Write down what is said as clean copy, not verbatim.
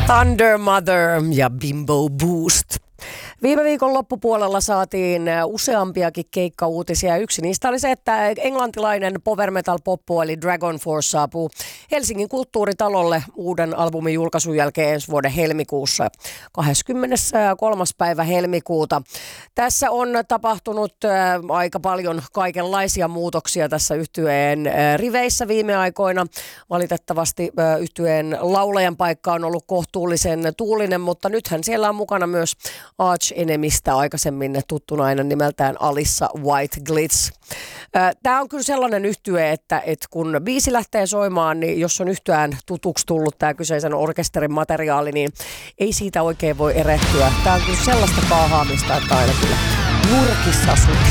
Thunder Mother ja Bimbo Boost. Viime viikon loppupuolella saatiin useampiakin keikkauutisia. Yksi niistä oli se, että englantilainen power metal poppu eli Dragon Force saapuu Helsingin kulttuuritalolle uuden albumin julkaisun jälkeen ensi vuoden helmikuussa 23. päivä helmikuuta. Tässä on tapahtunut aika paljon kaikenlaisia muutoksia tässä yhtyeen riveissä viime aikoina. Valitettavasti yhtyeen laulajan paikka on ollut kohtuullisen tuulinen, mutta nythän siellä on mukana myös Arch Enemistä aikaisemmin tuttu nainen nimeltään Alissa White Glitz. Tämä on kyllä sellainen yhtye, että kun biisi lähtee soimaan, niin jos on yhtään tutuksi tullut tämä kyseisen orkesterin materiaali, niin ei siitä oikein voi erehtyä. Tämä on kyllä sellaista kaahaamista, että aina kyllä nurkissa asuu.